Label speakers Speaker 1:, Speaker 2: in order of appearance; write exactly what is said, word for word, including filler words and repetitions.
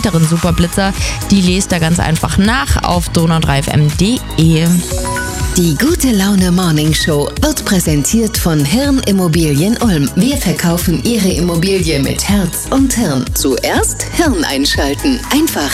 Speaker 1: weiteren Superblitzer, die lest ihr ganz einfach nach auf donau drei f m punkt de.
Speaker 2: Die gute Laune Morning Show wird präsentiert von Hirn Immobilien Ulm. Wir verkaufen Ihre Immobilie mit Herz und Hirn. Zuerst Hirn einschalten. Einfach